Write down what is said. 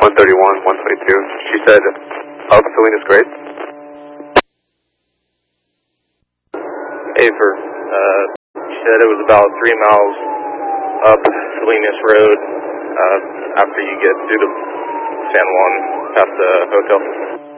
122. She said up Salinas Grade. Aver, she said it was about 3 miles up Salinas Road after you get through to San Juan past the hotel.